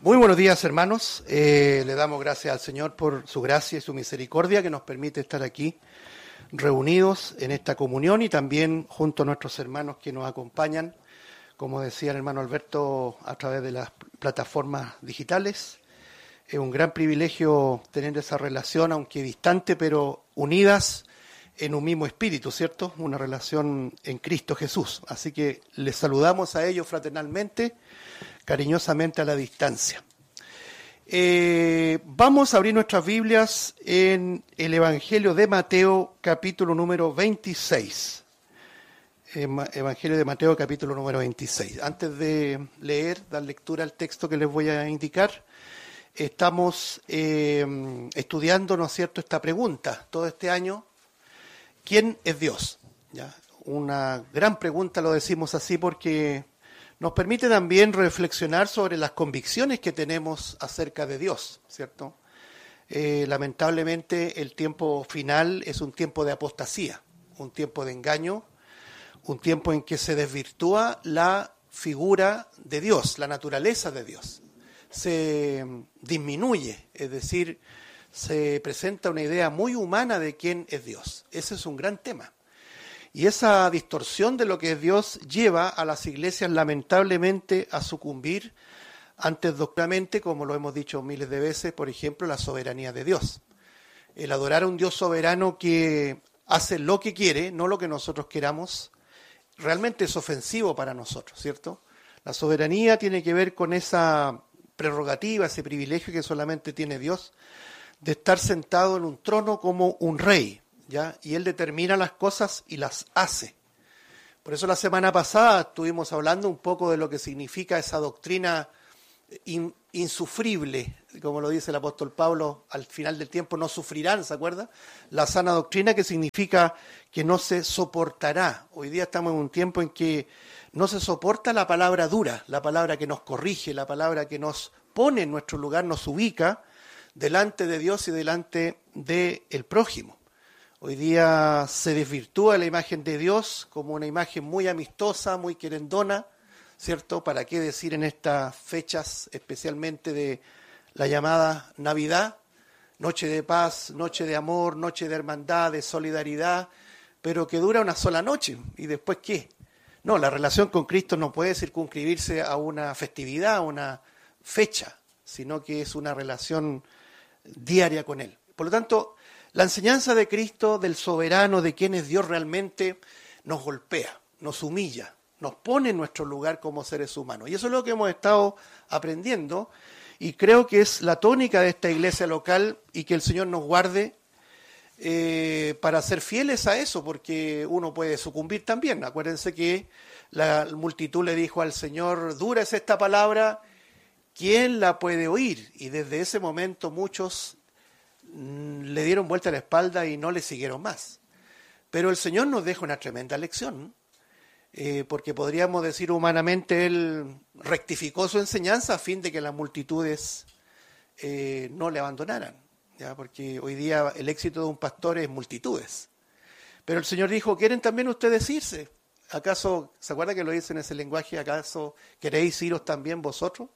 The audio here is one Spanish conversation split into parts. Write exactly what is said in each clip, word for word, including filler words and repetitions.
Muy buenos días, hermanos. Eh, le damos gracias al Señor por su gracia y su misericordia que nos permite estar aquí reunidos en esta comunión y también junto a nuestros hermanos que nos acompañan, como decía el hermano Alberto, a través de las plataformas digitales. Es un gran privilegio tener esa relación, aunque distante, pero unidas en un mismo espíritu, ¿cierto? Una relación en Cristo Jesús. Así que les saludamos a ellos fraternalmente, cariñosamente a la distancia. Eh, vamos a abrir nuestras Biblias en el Evangelio de Mateo, capítulo número veintiséis. Evangelio de Mateo, capítulo número veintiséis. Antes de leer, dar lectura al texto que les voy a indicar, estamos eh, estudiando, ¿no es cierto?, esta pregunta todo este año. ¿Quién es Dios? ¿Ya? Una gran pregunta, lo decimos así, porque nos permite también reflexionar sobre las convicciones que tenemos acerca de Dios, ¿cierto? Eh, lamentablemente el tiempo final es un tiempo de apostasía, un tiempo de engaño, un tiempo en que se desvirtúa la figura de Dios, la naturaleza de Dios. Se disminuye, es decir, se presenta una idea muy humana de quién es Dios. Ese es un gran tema. Y esa distorsión de lo que es Dios lleva a las iglesias lamentablemente a sucumbir ante doctrinamente, como lo hemos dicho miles de veces, por ejemplo, la soberanía de Dios. El adorar a un Dios soberano que hace lo que quiere, no lo que nosotros queramos, realmente es ofensivo para nosotros, ¿cierto? La soberanía tiene que ver con esa prerrogativa, ese privilegio que solamente tiene Dios, de estar sentado en un trono como un rey, ¿ya? Y Él determina las cosas y las hace. Por eso la semana pasada estuvimos hablando un poco de lo que significa esa doctrina in, insufrible, como lo dice el apóstol Pablo, al final del tiempo no sufrirán, ¿se acuerda? La sana doctrina, que significa que no se soportará. Hoy día estamos en un tiempo en que no se soporta la palabra dura, la palabra que nos corrige, la palabra que nos pone en nuestro lugar, nos ubica delante de Dios y delante del prójimo. Hoy día se desvirtúa la imagen de Dios como una imagen muy amistosa, muy querendona, ¿cierto? ¿Para qué decir en estas fechas, especialmente de la llamada Navidad? Noche de paz, noche de amor, noche de hermandad, de solidaridad, pero que dura una sola noche. ¿Y después qué? No, la relación con Cristo no puede circunscribirse a una festividad, a una fecha, sino que es una relación diaria con Él. Por lo tanto, la enseñanza de Cristo, del soberano, de quién es Dios realmente, nos golpea, nos humilla, nos pone en nuestro lugar como seres humanos. Y eso es lo que hemos estado aprendiendo, y creo que es la tónica de esta iglesia local, y que el Señor nos guarde eh, para ser fieles a eso, porque uno puede sucumbir también. Acuérdense que la multitud le dijo al Señor: dura es esta palabra, ¿quién la puede oír? Y desde ese momento muchos le dieron vuelta a la espalda y no le siguieron más. Pero el Señor nos deja una tremenda lección, eh, porque podríamos decir humanamente, Él rectificó su enseñanza a fin de que las multitudes eh, no le abandonaran, ¿ya? Porque hoy día el éxito de un pastor es multitudes. Pero el Señor dijo: ¿quieren también ustedes irse? ¿Acaso, se acuerda que lo dice en ese lenguaje, acaso queréis iros también vosotros?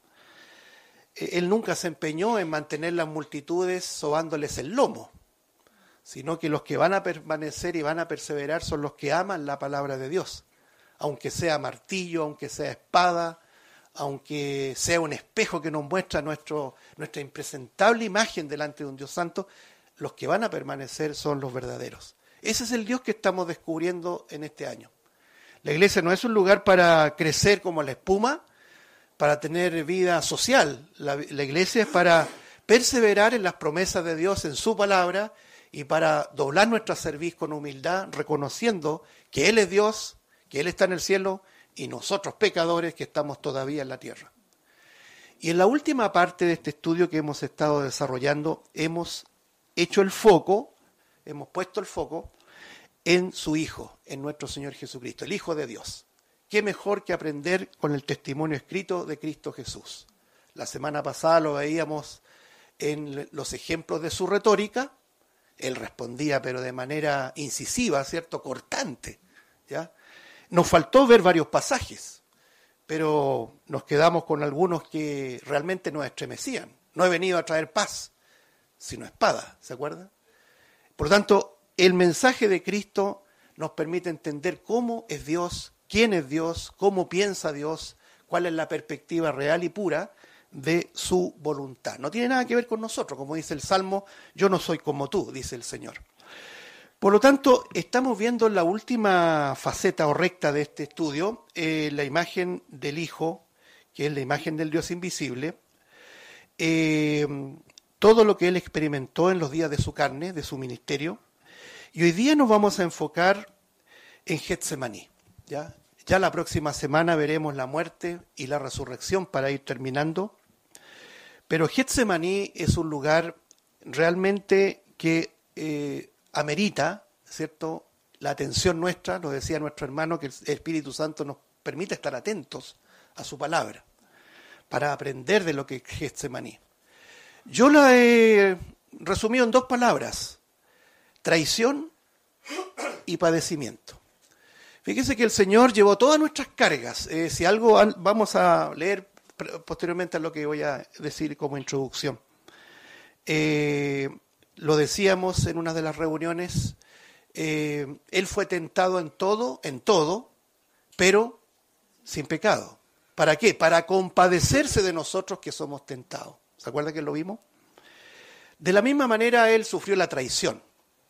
Él nunca se empeñó en mantener las multitudes sobándoles el lomo, sino que los que van a permanecer y van a perseverar son los que aman la palabra de Dios, aunque sea martillo, aunque sea espada, aunque sea un espejo que nos muestra nuestro, nuestra impresentable imagen delante de un Dios santo. Los que van a permanecer son los verdaderos. Ese es el Dios que estamos descubriendo en este año. La iglesia no es un lugar para crecer como la espuma, para tener vida social. La, la iglesia es para perseverar en las promesas de Dios, en su palabra, y para doblar nuestra cerviz con humildad, reconociendo que Él es Dios, que Él está en el cielo, y nosotros pecadores que estamos todavía en la tierra. Y en la última parte de este estudio que hemos estado desarrollando, hemos hecho el foco, hemos puesto el foco en su Hijo, en nuestro Señor Jesucristo, el Hijo de Dios. ¿Qué mejor que aprender con el testimonio escrito de Cristo Jesús? La semana pasada lo veíamos en los ejemplos de su retórica. Él respondía, pero de manera incisiva, ¿cierto? Cortante, ¿ya? Nos faltó ver varios pasajes, pero nos quedamos con algunos que realmente nos estremecían. No he venido a traer paz, sino espada, ¿se acuerdan? Por lo tanto, el mensaje de Cristo nos permite entender cómo es Dios, quién es Dios, cómo piensa Dios, cuál es la perspectiva real y pura de su voluntad. No tiene nada que ver con nosotros, como dice el Salmo, yo no soy como tú, dice el Señor. Por lo tanto, estamos viendo en la última faceta o recta de este estudio eh, la imagen del Hijo, que es la imagen del Dios invisible, eh, todo lo que Él experimentó en los días de su carne, de su ministerio, y hoy día nos vamos a enfocar en Getsemaní, ¿ya? Ya la próxima semana veremos la muerte y la resurrección para ir terminando, pero Getsemaní es un lugar realmente que eh, amerita, ¿cierto?, la atención nuestra. Nos decía nuestro hermano que el Espíritu Santo nos permite estar atentos a su palabra para aprender de lo que es Getsemaní. Yo la he resumido en dos palabras: traición y padecimiento. Fíjese que el Señor llevó todas nuestras cargas. Eh, si algo vamos a leer posteriormente a lo que voy a decir como introducción. Eh, lo decíamos en una de las reuniones, eh, Él fue tentado en todo, en todo, pero sin pecado. ¿Para qué? Para compadecerse de nosotros que somos tentados. ¿Se acuerda que lo vimos? De la misma manera Él sufrió la traición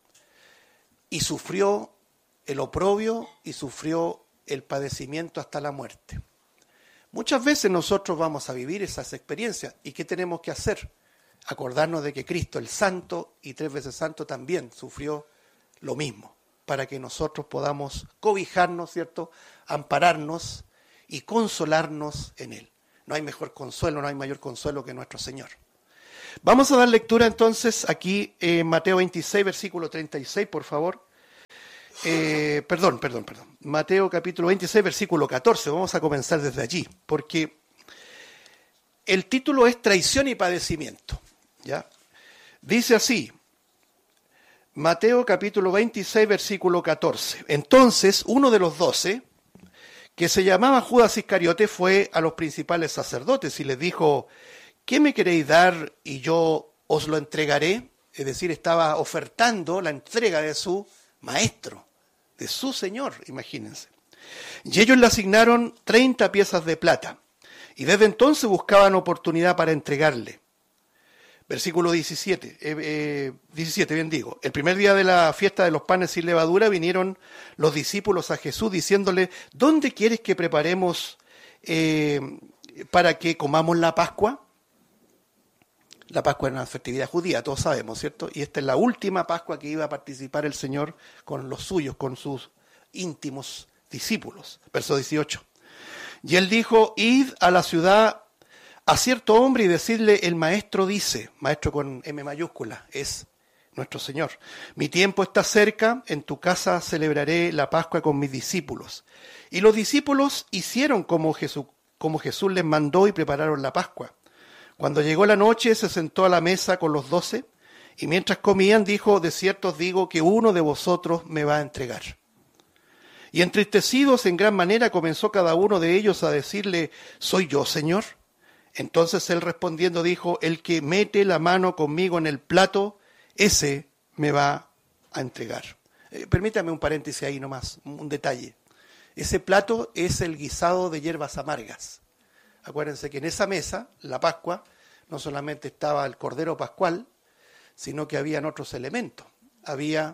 y sufrió el oprobio y sufrió el padecimiento hasta la muerte. Muchas veces nosotros vamos a vivir esas experiencias. ¿Y qué tenemos que hacer? Acordarnos de que Cristo, el Santo y tres veces Santo, también sufrió lo mismo, para que nosotros podamos cobijarnos, ¿cierto?, ampararnos y consolarnos en Él. No hay mejor consuelo, no hay mayor consuelo que nuestro Señor. Vamos a dar lectura entonces aquí en Mateo veintiséis, versículo treinta y seis, por favor. Eh, perdón, perdón, perdón. Mateo capítulo veintiséis, versículo catorce. Vamos a comenzar desde allí, porque el título es Traición y Padecimiento, ¿ya? Dice así, Mateo capítulo veintiséis, versículo catorce. Entonces, uno de los doce, que se llamaba Judas Iscariote, fue a los principales sacerdotes y les dijo: ¿qué me queréis dar y yo os lo entregaré? Es decir, estaba ofertando la entrega de su maestro, de su Señor, imagínense. Y ellos le asignaron treinta piezas de plata, y desde entonces buscaban oportunidad para entregarle. Versículo diecisiete, eh, eh, diecisiete, bien digo. El primer día de la fiesta de los panes sin levadura vinieron los discípulos a Jesús diciéndole: ¿dónde quieres que preparemos eh, para que comamos la Pascua? La Pascua era una festividad judía, todos sabemos, ¿cierto? Y esta es la última Pascua que iba a participar el Señor con los suyos, con sus íntimos discípulos. Verso dieciocho. Y él dijo: id a la ciudad a cierto hombre y decidle, el maestro dice, maestro con M mayúscula, es nuestro Señor, mi tiempo está cerca, en tu casa celebraré la Pascua con mis discípulos. Y los discípulos hicieron como Jesús, como Jesús les mandó y prepararon la Pascua. Cuando llegó la noche, se sentó a la mesa con los doce, y mientras comían dijo: de cierto os digo que uno de vosotros me va a entregar. Y entristecidos en gran manera comenzó cada uno de ellos a decirle: ¿soy yo, Señor? Entonces él respondiendo dijo: el que mete la mano conmigo en el plato, ese me va a entregar. Eh, permítame un paréntesis ahí nomás, un detalle. Ese plato es el guisado de hierbas amargas. Acuérdense que en esa mesa, la Pascua, no solamente estaba el Cordero Pascual, sino que habían otros elementos. Había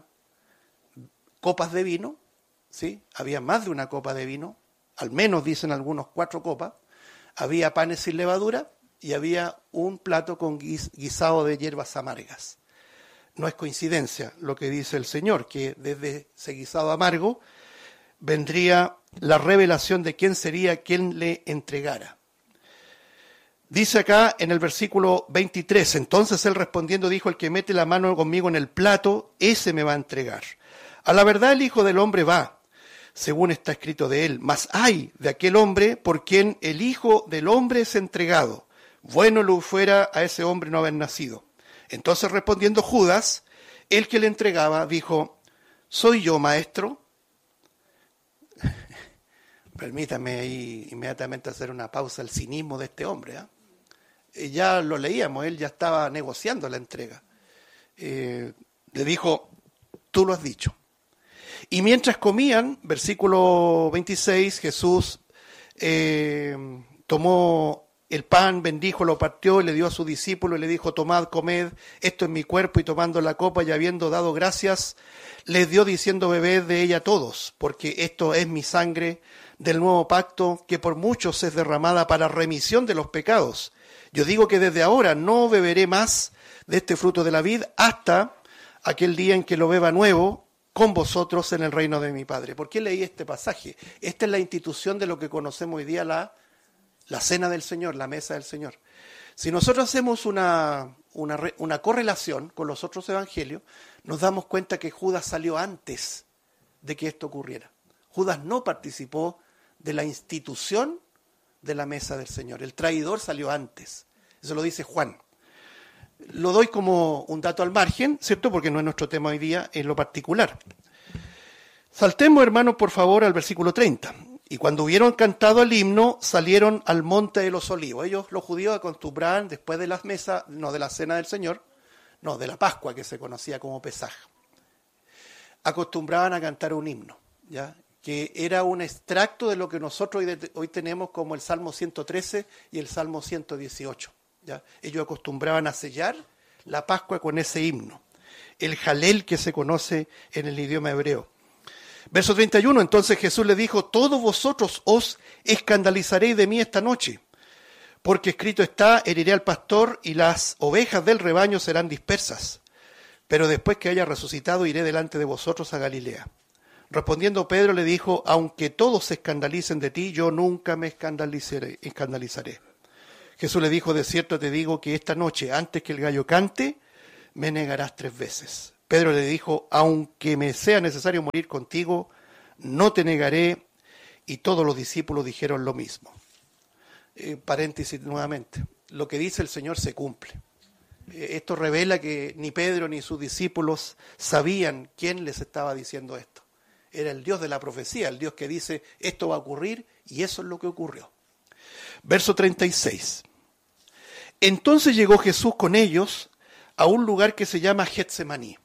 copas de vino, ¿sí? Había más de una copa de vino, al menos dicen algunos cuatro copas. Había panes sin levadura y había un plato con guis- guisado de hierbas amargas. No es coincidencia lo que dice el Señor, que desde ese guisado amargo vendría la revelación de quién sería quien le entregara. Dice acá en el versículo veintitrés, entonces él respondiendo dijo: el que mete la mano conmigo en el plato, ese me va a entregar. A la verdad el Hijo del Hombre va, según está escrito de él, mas ay de aquel hombre por quien el Hijo del Hombre es entregado. Bueno le fuera a ese hombre no haber nacido. Entonces respondiendo Judas, el que le entregaba, dijo: ¿soy yo, maestro? Permítame ahí inmediatamente hacer una pausa al cinismo de este hombre. ¿eh? Ya lo leíamos, él ya estaba negociando la entrega. Eh, le dijo, tú lo has dicho. Y mientras comían, versículo veintiséis, Jesús eh, tomó el pan, bendijo, lo partió y le dio a sus discípulos y le dijo, tomad, comed, esto es mi cuerpo, y tomando la copa y habiendo dado gracias, les dio diciendo, bebed de ella todos, porque esto es mi sangre del nuevo pacto, que por muchos es derramada para remisión de los pecados. Yo digo que desde ahora no beberé más de este fruto de la vid hasta aquel día en que lo beba nuevo con vosotros en el reino de mi Padre. ¿Por qué leí este pasaje? Esta es la institución de lo que conocemos hoy día, la, la cena del Señor, la mesa del Señor. Si nosotros hacemos una, una, una correlación con los otros evangelios, nos damos cuenta que Judas salió antes de que esto ocurriera. Judas no participó de la institución de la mesa del Señor. El traidor salió antes. Eso lo dice Juan. Lo doy como un dato al margen, ¿cierto? Porque no es nuestro tema hoy día en lo particular. Saltemos, hermanos, por favor, al versículo treinta. Y cuando hubieron cantado el himno, salieron al monte de los olivos. Ellos, los judíos, acostumbraban, después de la mesa, no de la cena del Señor, no, de la Pascua, que se conocía como Pesaj, acostumbraban a cantar un himno, ¿ya? Que era un extracto de lo que nosotros hoy, de, hoy tenemos como el Salmo ciento trece y el Salmo ciento dieciocho. ¿Ya? Ellos acostumbraban a sellar la Pascua con ese himno, el Jalel, que se conoce en el idioma hebreo. Verso treinta y uno, entonces Jesús le dijo, todos vosotros os escandalizaréis de mí esta noche, porque escrito está, heriré al pastor y las ovejas del rebaño serán dispersas, pero después que haya resucitado iré delante de vosotros a Galilea. Respondiendo Pedro le dijo, aunque todos se escandalicen de ti, yo nunca me escandalizaré. escandalizaré. Jesús le dijo, de cierto te digo que esta noche, antes que el gallo cante, me negarás tres veces. Pedro le dijo, aunque me sea necesario morir contigo, no te negaré. Y todos los discípulos dijeron lo mismo. Eh, paréntesis nuevamente, lo que dice el Señor se cumple. Eh, esto revela que ni Pedro ni sus discípulos sabían quién les estaba diciendo esto. Era el Dios de la profecía, el Dios que dice, esto va a ocurrir, y eso es lo que ocurrió. Verso treinta y seis. Entonces llegó Jesús con ellos a un lugar que se llama Getsemaní.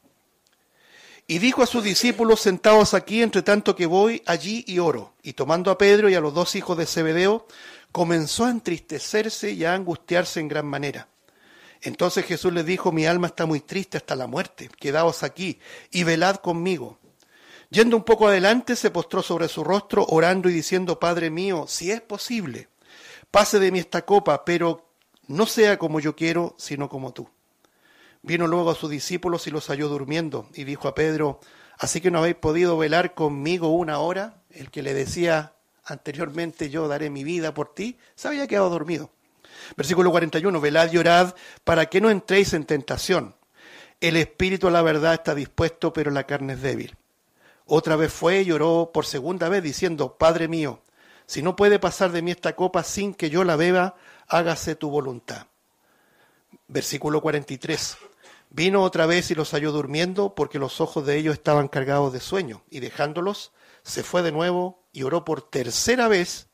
Y dijo a sus discípulos, sentaos aquí, entre tanto que voy allí y oro. Y tomando a Pedro y a los dos hijos de Zebedeo, comenzó a entristecerse y a angustiarse en gran manera. Entonces Jesús les dijo, mi alma está muy triste hasta la muerte, quedaos aquí y velad conmigo. Yendo un poco adelante, se postró sobre su rostro, orando y diciendo, Padre mío, si es posible, pase de mí esta copa, pero no sea como yo quiero, sino como tú. Vino luego a sus discípulos y los halló durmiendo, y dijo a Pedro, ¿así que no habéis podido velar conmigo una hora? El que le decía anteriormente, yo daré mi vida por ti, se había quedado dormido. Versículo cuarenta y uno, velad y orad para que no entréis en tentación. El espíritu a la verdad está dispuesto, pero la carne es débil. Otra vez fue y oró por segunda vez, diciendo, Padre mío, si no puede pasar de mí esta copa sin que yo la beba, hágase tu voluntad. Versículo cuarenta y tres. Vino otra vez y los halló durmiendo, porque los ojos de ellos estaban cargados de sueño, y dejándolos, se fue de nuevo y oró por tercera vez,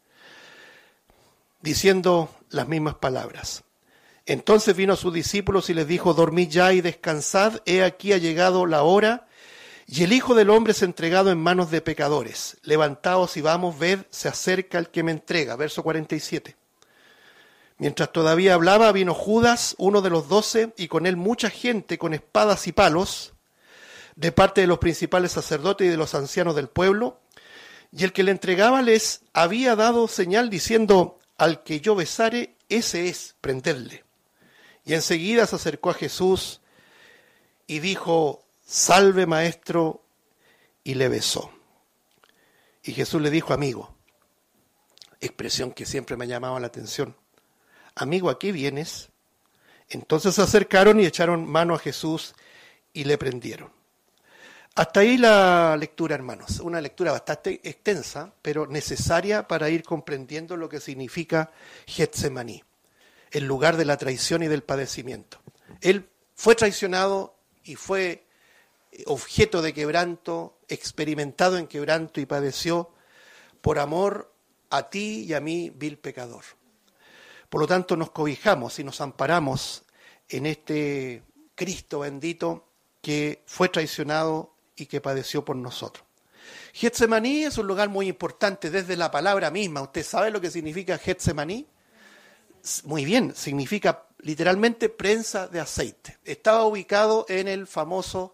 diciendo las mismas palabras. Entonces vino a sus discípulos y les dijo, dormid ya y descansad, he aquí ha llegado la hora, y el Hijo del Hombre es entregado en manos de pecadores. Levantaos y vamos, ved, se acerca el que me entrega. Verso cuarenta y siete. Mientras todavía hablaba, vino Judas, uno de los doce, y con él mucha gente con espadas y palos, de parte de los principales sacerdotes y de los ancianos del pueblo, y el que le entregaba les había dado señal diciendo, al que yo besare, ese es, prendedle. Y enseguida se acercó a Jesús y dijo, salve maestro, y le besó. Y Jesús le dijo, amigo, expresión que siempre me ha llamado la atención, amigo, ¿a qué vienes? Entonces se acercaron y echaron mano a Jesús y le prendieron. Hasta ahí la lectura, hermanos, una lectura bastante extensa, pero necesaria para ir comprendiendo lo que significa Getsemaní, el lugar de la traición y del padecimiento. Él fue traicionado y fue objeto de quebranto, experimentado en quebranto y padeció por amor a ti y a mí, vil pecador. Por lo tanto, nos cobijamos y nos amparamos en este Cristo bendito que fue traicionado y que padeció por nosotros. Getsemaní es un lugar muy importante desde la palabra misma. ¿Usted sabe lo que significa Getsemaní? Muy bien, significa literalmente prensa de aceite. Estaba ubicado en el famoso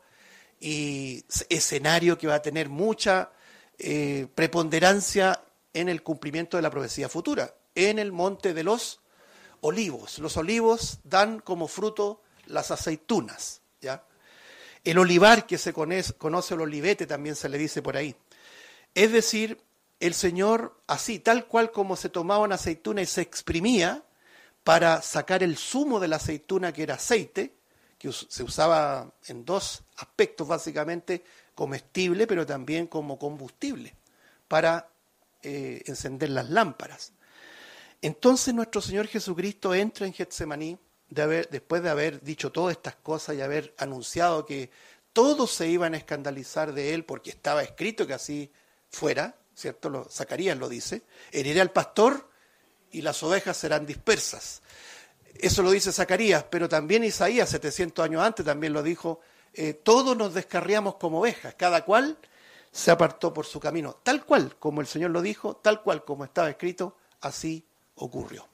y escenario que va a tener mucha eh, preponderancia en el cumplimiento de la profecía futura, en el monte de los olivos. Los olivos dan como fruto las aceitunas, ¿ya? El olivar, que se conoce, conoce el olivete, también se le dice por ahí. Es decir, el Señor, así, tal cual como se tomaba una aceituna y se exprimía para sacar el zumo de la aceituna, que era aceite, que se usaba en dos aspectos básicamente, comestible, pero también como combustible, para eh, encender las lámparas. Entonces nuestro Señor Jesucristo entra en Getsemaní, de haber, después de haber dicho todas estas cosas y haber anunciado que todos se iban a escandalizar de él, porque estaba escrito que así fuera, ¿cierto? Lo, Zacarías lo dice, heriré al pastor y las ovejas serán dispersas. Eso lo dice Zacarías, pero también Isaías, setecientos años antes, también lo dijo, eh, todos nos descarriamos como ovejas, cada cual se apartó por su camino. Tal cual como el Señor lo dijo, tal cual como estaba escrito, así ocurrió.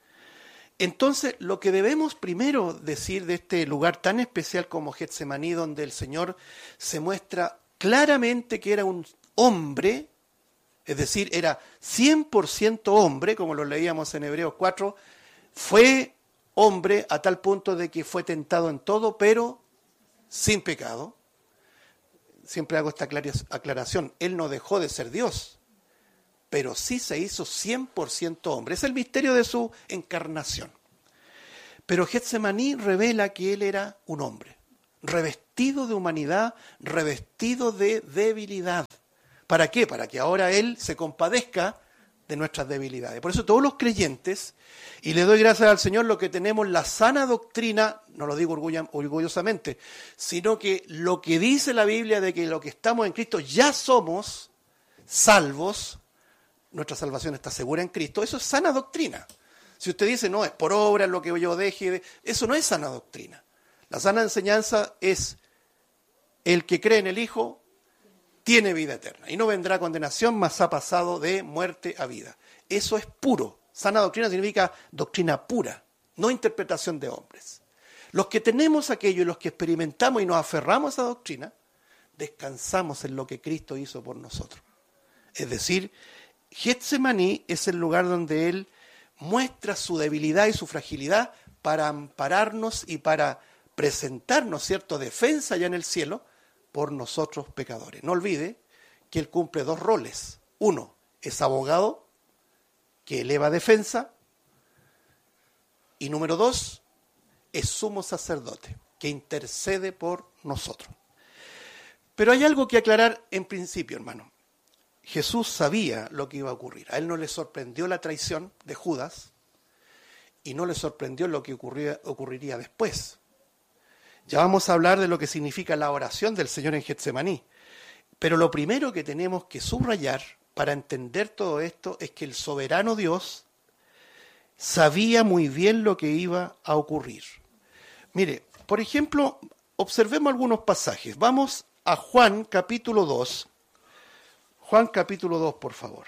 Entonces, lo que debemos primero decir de este lugar tan especial como Getsemaní, donde el Señor se muestra claramente que era un hombre, es decir, era cien por ciento hombre, como lo leíamos en Hebreos cuatro, fue hombre a tal punto de que fue tentado en todo, pero sin pecado. Siempre hago esta aclaración, él no dejó de ser Dios, pero sí se hizo cien por ciento hombre. Es el misterio de su encarnación. Pero Getsemaní revela que él era un hombre, revestido de humanidad, revestido de debilidad. ¿Para qué? Para que ahora él se compadezca de nuestras debilidades. Por eso todos los creyentes, y le doy gracias al Señor, lo que tenemos la sana doctrina, no lo digo orgullosamente, sino que lo que dice la Biblia de que lo que estamos en Cristo ya somos salvos. Nuestra salvación está segura en Cristo. Eso es sana doctrina. Si usted dice, no, es por obra lo que yo deje, de... eso no es sana doctrina. La sana enseñanza es el que cree en el Hijo tiene vida eterna y no vendrá condenación, mas ha pasado de muerte a vida. Eso es puro. Sana doctrina significa doctrina pura, no interpretación de hombres. Los que tenemos aquello y los que experimentamos y nos aferramos a esa doctrina, descansamos en lo que Cristo hizo por nosotros. Es decir, Getsemaní es el lugar donde Él muestra su debilidad y su fragilidad para ampararnos y para presentarnos, ¿cierto?, defensa allá en el cielo por nosotros pecadores. No olvide que Él cumple dos roles. Uno, es abogado que eleva defensa. Y número dos, es sumo sacerdote que intercede por nosotros. Pero hay algo que aclarar en principio, hermano. Jesús sabía lo que iba a ocurrir. A él no le sorprendió la traición de Judas y no le sorprendió lo que ocurría, ocurriría después. Ya vamos a hablar de lo que significa la oración del Señor en Getsemaní. Pero lo primero que tenemos que subrayar para entender todo esto es que el soberano Dios sabía muy bien lo que iba a ocurrir. Mire, por ejemplo, observemos algunos pasajes. Vamos a Juan capítulo dos. Juan capítulo dos, por favor.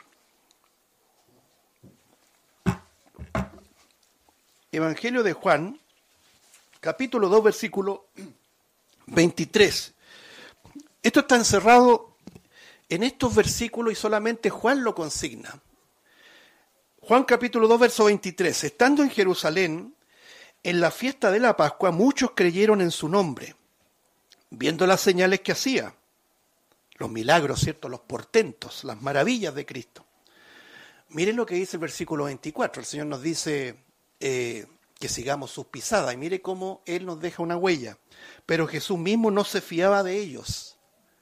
Evangelio de Juan, capítulo dos, versículo veintitrés. Esto está encerrado en estos versículos y solamente Juan lo consigna. Juan capítulo dos, verso veintitrés. Estando en Jerusalén, en la fiesta de la Pascua, muchos creyeron en su nombre, viendo las señales que hacía. Los milagros, ¿cierto? Los portentos, las maravillas de Cristo. Miren lo que dice el versículo veinticuatro. El Señor nos dice eh, que sigamos sus pisadas. Y mire cómo Él nos deja una huella. Pero Jesús mismo no se fiaba de ellos,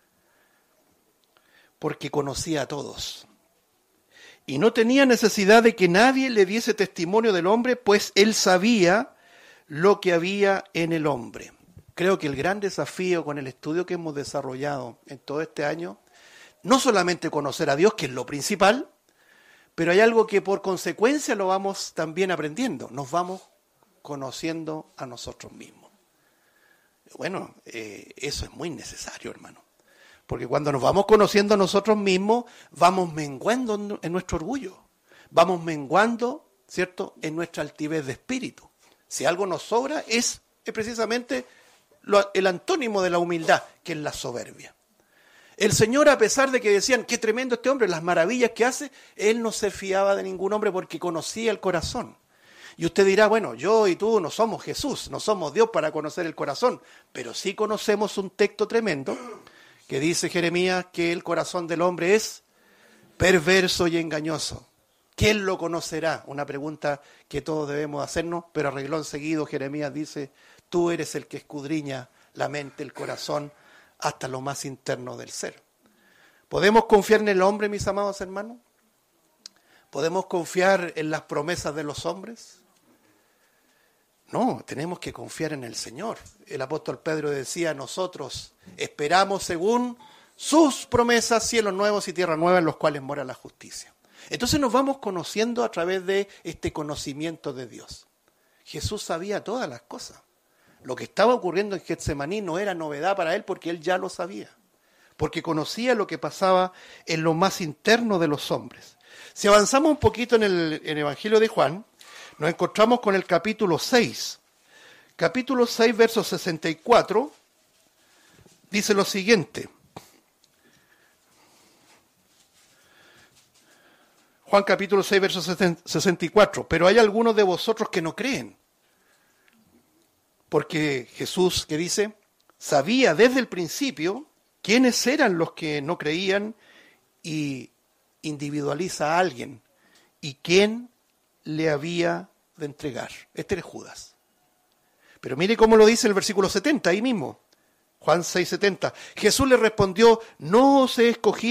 porque conocía a todos. Y no tenía necesidad de que nadie le diese testimonio del hombre, pues Él sabía lo que había en el hombre. Creo que el gran desafío con el estudio que hemos desarrollado en todo este año, no solamente conocer a Dios, que es lo principal, Pero hay algo que por consecuencia lo vamos también aprendiendo. Nos vamos conociendo a nosotros mismos. Bueno, eh, eso es muy necesario, hermano. Porque cuando nos vamos conociendo a nosotros mismos, vamos menguando en nuestro orgullo. Vamos menguando, ¿cierto?, en nuestra altivez de espíritu. Si algo nos sobra, es, es precisamente lo, el antónimo de la humildad, que es la soberbia. El Señor, a pesar de que decían, qué tremendo este hombre, las maravillas que hace, Él no se fiaba de ningún hombre porque conocía el corazón. Y usted dirá, bueno, yo y tú no somos Jesús, no somos Dios para conocer el corazón, pero sí conocemos un texto tremendo que dice Jeremías que el corazón del hombre es perverso y engañoso. ¿Quién lo conocerá? Una pregunta que todos debemos hacernos, pero a renglón seguido Jeremías dice, tú eres el que escudriña la mente, el corazón, hasta lo más interno del ser. ¿Podemos confiar en el hombre, mis amados hermanos? ¿Podemos confiar en las promesas de los hombres? No, tenemos que confiar en el Señor. El apóstol Pedro decía, nosotros esperamos según sus promesas, cielos nuevos y tierra nueva en los cuales mora la justicia. Entonces nos vamos conociendo a través de este conocimiento de Dios. Jesús sabía todas las cosas. Lo que estaba ocurriendo en Getsemaní no era novedad para él porque él ya lo sabía. Porque conocía lo que pasaba en lo más interno de los hombres. Si avanzamos un poquito en el, en el Evangelio de Juan, nos encontramos con el capítulo seis. Capítulo seis, verso sesenta y cuatro, dice lo siguiente. Juan capítulo seis, verso sesenta y cuatro. Pero hay algunos de vosotros que no creen. Porque Jesús, que dice, sabía desde el principio quiénes eran los que no creían y individualiza a alguien y quién le había de entregar. Este era Judas. Pero mire cómo lo dice el versículo setenta, ahí mismo. Juan seis, setenta. Jesús le respondió, no os he escogido